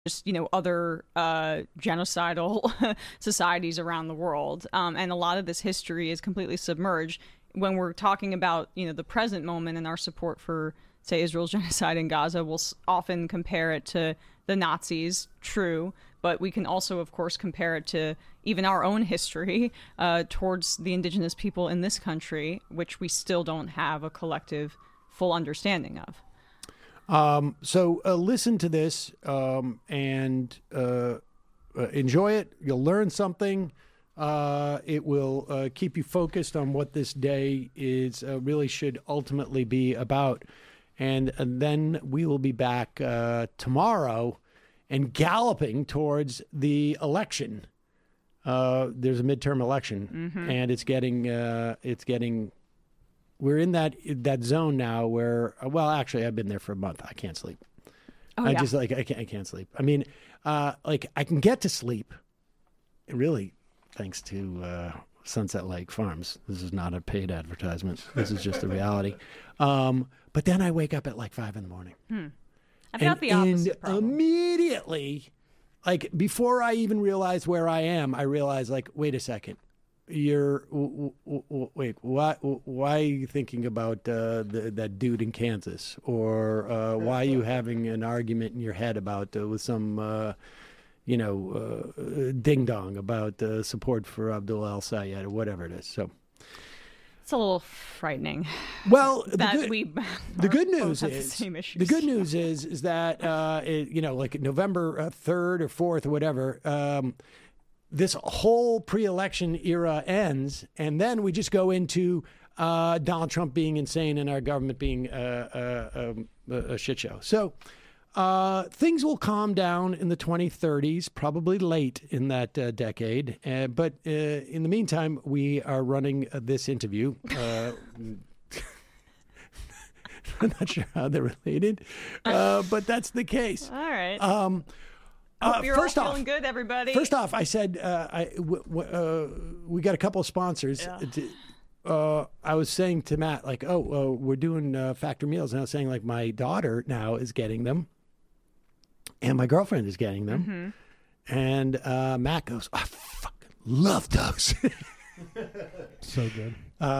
just, other genocidal societies around the world. And a lot of this history is completely submerged. When we're talking about, the present moment and our support for, say, Israel's genocide in Gaza, we'll often compare it to the Nazis, true, but we can also, of course, compare it to even our own history towards the indigenous people in this country, which we still don't have a collective full understanding of. So listen to this and enjoy it. You'll learn something. It will keep you focused on what this day is really should ultimately be about. And then we will be back tomorrow and galloping towards the election. There's a midterm election, and it's getting. We're in that zone now where, well, actually, I've been there for a month. I can't sleep. I can't sleep. I mean, I can get to sleep, really, thanks to Sunset Lake Farms. This is not a paid advertisement. This is just the reality. But then I wake up at like 5 a.m. I've got the opposite problem. Immediately, before I even realize where I am, I realize, wait a second. Wait, why are you thinking about that dude in Kansas? Or why are you having an argument in your head about with some, ding-dong about support for Abdul al-Sayed or whatever it is. So it's a little frightening. Well, the good news is that, November 3rd or 4th or whatever, this whole pre-election era ends, and then we just go into Donald Trump being insane and our government being a shit show. So things will calm down in the 2030s, probably late in that decade. But in the meantime, we are running this interview. I'm not sure how they're related, but that's the case. All right. Hope you're all feeling good, everybody. First off, I said we got a couple of sponsors. Yeah. I was saying to Matt, we're doing Factor meals, and I was saying, my daughter now is getting them, and my girlfriend is getting them, and Matt goes, I fucking love those. So good.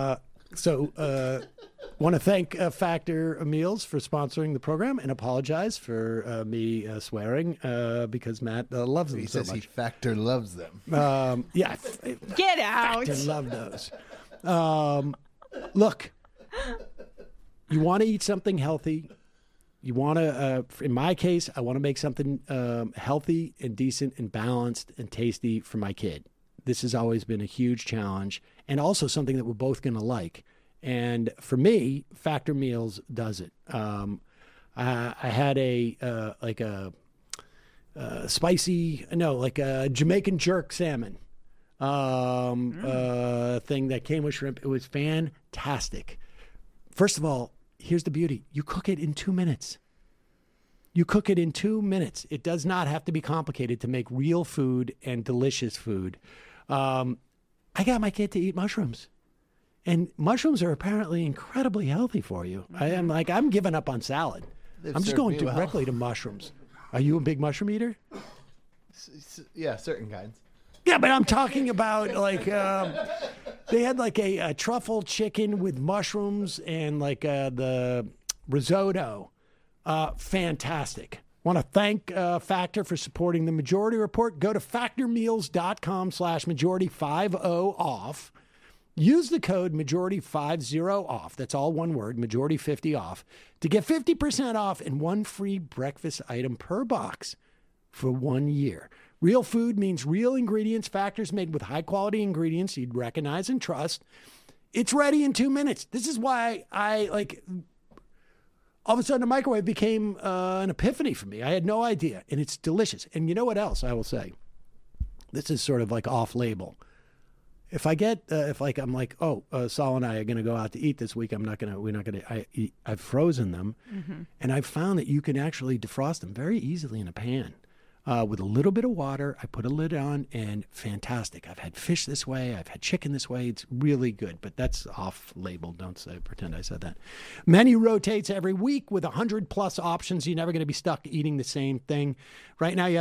Want to thank Factor Meals for sponsoring the program and apologize for me swearing because Matt loves them so much. He says Factor loves them. Yeah. Get out. Factor love those. Look, you want to eat something healthy. You want to, in my case, I want to make something healthy and decent and balanced and tasty for my kid. This has always been a huge challenge and also something that we're both going to like. And for me, Factor Meals does it. I had a Jamaican jerk salmon thing that came with shrimp. It was fantastic. First of all, here's the beauty. You cook it in 2 minutes. It does not have to be complicated to make real food and delicious food. I got my kid to eat mushrooms. And mushrooms are apparently incredibly healthy for you. I'm giving up on salad. I'm just going directly to mushrooms. Are you a big mushroom eater? Yeah, certain kinds. Yeah, but I'm talking about they had a truffle chicken with mushrooms and the risotto. Fantastic. Want to thank Factor for supporting the Majority Report. Go to factormeals.com/majority50off. Use the code majority50off. That's all one word, majority50off, to get 50% off and one free breakfast item per box for 1 year. Real food means real ingredients. Factor's made with high quality ingredients you'd recognize and trust. It's ready in 2 minutes. This is why all of a sudden the microwave became an epiphany for me. I had no idea, and it's delicious. And you know what else I will say? This is sort of off label. If I get, I'm Saul and I are going to go out to eat this week, I've frozen them, and I've found that you can actually defrost them very easily in a pan. with a little bit of water. I put a lid on, and fantastic. I've had fish this way. I've had chicken this way. It's really good, but that's off-label. Don't pretend I said that. Menu rotates every week with 100-plus options. You're never going to be stuck eating the same thing. Right now, you have